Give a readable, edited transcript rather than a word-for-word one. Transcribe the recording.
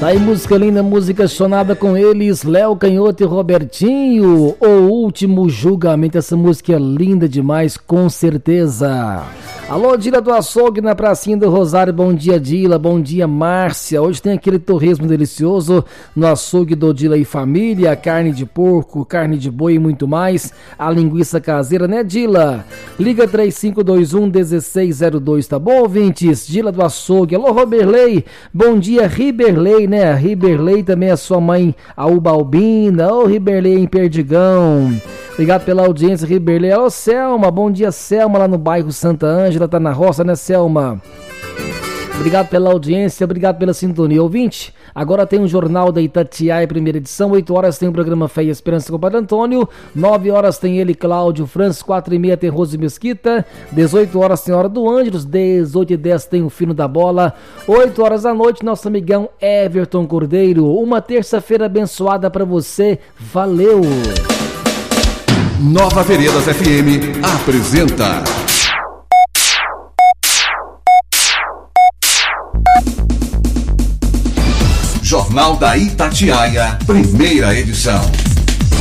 Tá aí música linda, música sonada com eles, Léo Canhoto e Robertinho, O Último Julgamento. Essa música é linda demais, com certeza. Alô, Dila do Açougue na Pracinha do Rosário, bom dia Dila, bom dia Márcia. Hoje tem aquele torresmo delicioso no açougue do Dila e família, carne de porco, carne de boi e muito mais, a linguiça caseira, né Dila? Liga 3521-1602, tá bom, ouvintes? Dila do Açougue, alô Roberley, bom dia Riberley, né? Riberley também é sua mãe, a Ubalbina, ô Riberley em Perdigão. Obrigado pela audiência, Riberley. Alô, Selma, bom dia, Selma, lá no bairro Santa Ângela, tá na roça, né, Selma? Obrigado pela audiência, obrigado pela sintonia. Ouvinte, agora tem o Jornal da Itatiaia, primeira edição, 8 horas tem o programa Fé e Esperança com o Padre Antônio, 9 horas tem ele, Cláudio Francis, 4h30 tem Rose Mesquita, 18 horas tem Hora do Ângelos, 18h10 tem o Fino da Bola, 8 horas da noite, nosso amigão Everton Cordeiro. Uma terça-feira abençoada pra você, valeu! Nova Veredas FM apresenta Jornal da Itatiaia, primeira edição.